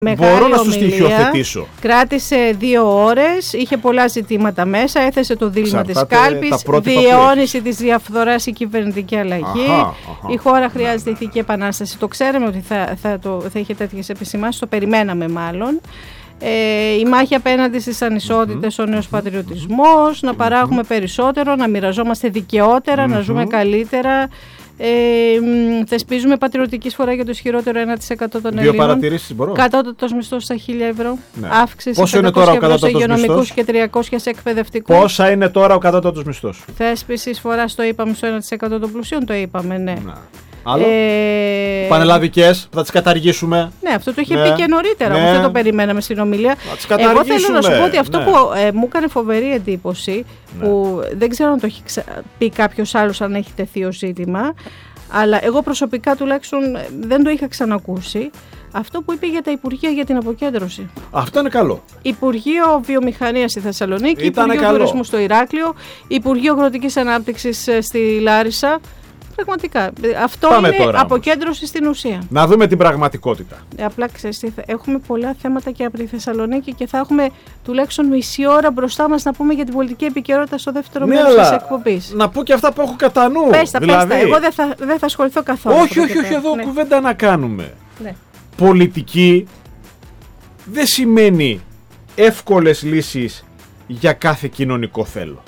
Μπορώ να σου στοιχειοθετήσω. Κράτησε 2 ώρες, είχε πολλά ζητήματα μέσα, έθεσε το δίλημμα της κάλπης, διαιώνιση της διαφθοράς, η κυβερνητική αλλαγή. Η χώρα χρειάζεται ηθική επανάσταση. Το ξέραμε ότι θα είχε τέτοιες επισημάνσεις, το περιμέναμε μάλλον. Η μάχη απέναντι στις ανισότητες, ο νέος πατριωτισμός, να παράγουμε περισσότερο, να μοιραζόμαστε δικαιότερα, να ζούμε καλύτερα. Θεσπίζουμε πατριωτική εισφορά για το ισχυρότερο 1% των Ελλήνων. 2 παρατηρήσεις μπορώ. Κατώτατος μισθός στα 1.000 ευρώ. Ναι. Αύξηση πόσο είναι τώρα ο κατώτατος μισθός? Και 300 σε εκπαιδευτικό. Πόσα είναι τώρα ο κατώτατος μισθός? Θέσπιση εισφοράς, το είπαμε, στο 1% των πλουσίων, το είπαμε, ναι. Άλλο. Πανελλαδικές, θα τις καταργήσουμε. Ναι, αυτό το είχε πει και νωρίτερα, όμως δεν το περιμέναμε στην ομιλία. Εγώ θέλω να σου πω ότι αυτό που μου έκανε φοβερή εντύπωση, που δεν ξέρω αν το έχει πει κάποιος άλλος, αν έχει τεθεί ως ζήτημα, αλλά εγώ προσωπικά τουλάχιστον δεν το είχα ξανακούσει, αυτό που είπε για τα Υπουργεία για την αποκέντρωση. Αυτό είναι καλό. Υπουργείο Βιομηχανίας στη Θεσσαλονίκη, Υπουργείο Τουρισμού στο Ηράκλειο, Υπουργείο Αγροτικής Ανάπτυξης στη Λάρισα. Πραγματικά. Αυτό πάμε είναι τώρα, αποκέντρωση στην ουσία. Να δούμε την πραγματικότητα. Απλά ξέρεις, έχουμε πολλά θέματα και από τη Θεσσαλονίκη και θα έχουμε τουλάχιστον μισή ώρα μπροστά μας να πούμε για την πολιτική επικαιρότητα στο δεύτερο μέρος της εκπομπής. Να πω και αυτά που έχω κατά νου. Πες τα. Εγώ δεν θα ασχοληθώ καθόλου. Όχι, εδώ κουβέντα να κάνουμε. Ναι. Πολιτική δεν σημαίνει εύκολες λύσεις για κάθε κοινωνικό θέλω.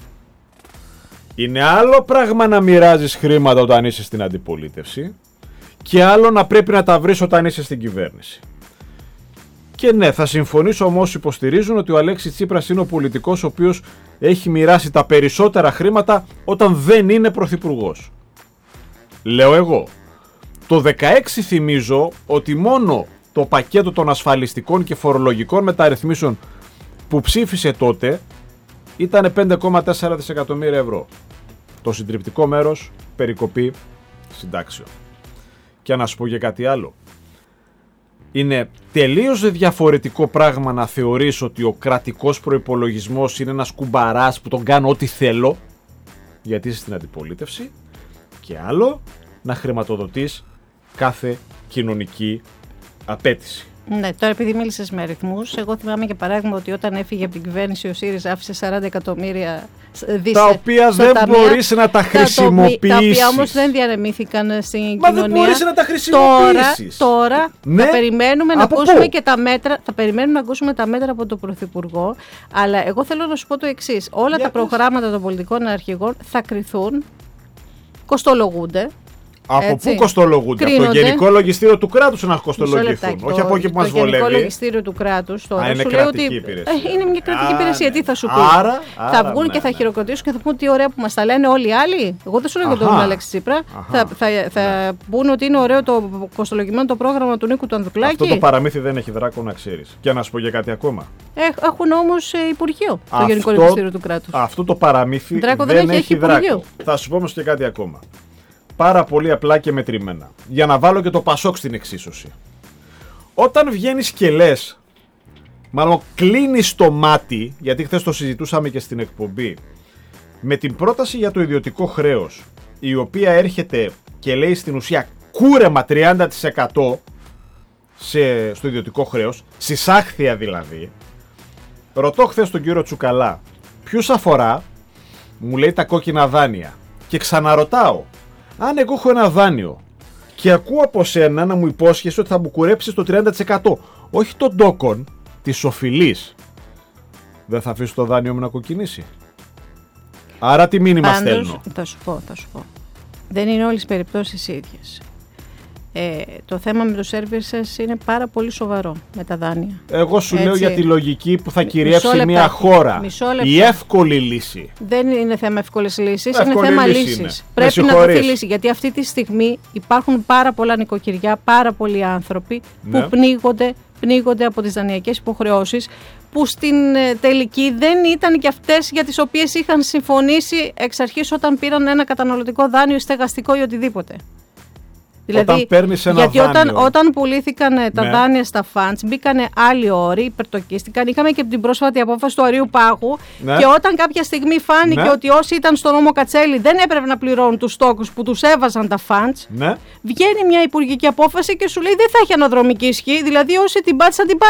Είναι άλλο πράγμα να μοιράζεις χρήματα όταν είσαι στην αντιπολίτευση και άλλο να πρέπει να τα βρεις όταν είσαι στην κυβέρνηση. Και ναι, θα συμφωνήσω όμως, υποστηρίζουν ότι ο Αλέξης Τσίπρας είναι ο πολιτικός ο οποίος έχει μοιράσει τα περισσότερα χρήματα όταν δεν είναι πρωθυπουργός. Λέω εγώ. Το 16 θυμίζω ότι μόνο το πακέτο των ασφαλιστικών και φορολογικών μεταρρυθμίσεων που ψήφισε τότε ήταν 5,4 δισεκατομμύρια ευρώ. Το συντριπτικό μέρος, περικοπή συντάξεων. Και να σου πω και κάτι άλλο. Είναι τελείως διαφορετικό πράγμα να θεωρείς ότι ο κρατικός προϋπολογισμός είναι ένας κουμπαράς που τον κάνω ό,τι θέλω, γιατί είσαι στην αντιπολίτευση, και άλλο να χρηματοδοτείς κάθε κοινωνική απέτηση. Ναι, τώρα επειδή μίλησες με αριθμούς, εγώ θυμάμαι για παράδειγμα ότι όταν έφυγε από την κυβέρνηση ο ΣΥΡΙΖΑ άφησε 40 εκατομμύρια τα οποία δεν μπορείς να τα χρησιμοποιήσεις. Τα οποία όμως δεν διανεμήθηκαν στην κοινωνία. Δεν μπορείς να τα χρησιμοποιήσεις. Τώρα θα περιμένουμε να ακούσουμε και τα μέτρα. Θα περιμένουμε να ακούσουμε τα μέτρα από τον Πρωθυπουργό. Αλλά εγώ θέλω να σου πω το εξής. Όλα τα προγράμματα των πολιτικών αρχηγών θα κριθούν, κοστολογούνται. Από πού κοστολογούνται? Από το Γενικό Λογιστήριο του Κράτους να κοστολογηθούν. Όχι από εκεί που μας βολεύει. Το Γενικό Λογιστήριο του Κράτους τώρα είναι σου λέει ότι υπηρεσία. Είναι μια κρατική υπηρεσία. Τι θα σου πει? Θα βγουν και θα χειροκροτήσουν και θα πούν τι ωραία που μας τα λένε όλοι οι άλλοι. Εγώ δεν σου λέω για τον Αλέξη Τσίπρα. Θα πούν ότι είναι ωραίο το κοστολογημένο το πρόγραμμα του Νίκου του Ανδρουλάκη. Αυτό το παραμύθι δεν έχει δράκο, να ξέρεις. Και να σου πω για κάτι ακόμα. Έχουν όμως Υπουργείο το Γενικό Λογιστήριο του Κράτους. Αυτό το παραμύθι δεν έχει δράκο. Θα σου πω όμως και κάτι ακόμα. Πάρα πολύ απλά και μετρημένα. Για να βάλω και το Πασόκ στην εξίσωση. Όταν βγαίνεις και λες, μάλλον κλείνεις το μάτι, γιατί χθες το συζητούσαμε και στην εκπομπή, με την πρόταση για το ιδιωτικό χρέος, η οποία έρχεται και λέει στην ουσία κούρεμα 30% στο ιδιωτικό χρέος, συσάχθεια δηλαδή. Ρωτώ χθες τον κύριο Τσουκαλά, ποιους αφορά? Μου λέει τα κόκκινα δάνεια. Και ξαναρωτάω, αν εγώ έχω ένα δάνειο και ακούω από σένα να μου υπόσχεσαι ότι θα μου κουρέψεις το 30%, όχι τον τόκον, της οφειλής, δεν θα αφήσω το δάνειο μου να κοκκινήσει? Άρα τι μήνυμα στέλνω? Θα σου πω. Δεν είναι όλες οι περιπτώσεις ίδιες. Το θέμα με το services είναι πάρα πολύ σοβαρό με τα δάνεια. Εγώ σου λέω για τη λογική που θα κυριεύσει μια χώρα. Η εύκολη λύση. Δεν είναι θέμα εύκολης λύσης, είναι θέμα λύσης. Πρέπει να δοθεί λύση. Γιατί αυτή τη στιγμή υπάρχουν πάρα πολλά νοικοκυριά, πάρα πολλοί άνθρωποι που πνίγονται από τις δανειακές υποχρεώσεις, που στην τελική δεν ήταν και αυτές για τις οποίες είχαν συμφωνήσει εξ αρχής όταν πήραν ένα καταναλωτικό δάνειο, στεγαστικό ή οτιδήποτε. Δηλαδή, όταν παίρνεις ένα γιατί όταν πουλήθηκαν τα δάνεια στα funds, μπήκανε άλλοι όροι, υπερτοκίστηκαν. Είχαμε και την πρόσφατη απόφαση του Αριού Πάγου. Και όταν κάποια στιγμή φάνηκε ότι όσοι ήταν στο νόμο Κατσέλη δεν έπρεπε να πληρώνουν τους στόκους που τους έβαζαν τα funds, βγαίνει μια υπουργική απόφαση και σου λέει δεν θα έχει αναδρομική ισχύ. Δηλαδή όσοι την πάτησαν, την πάτησαν.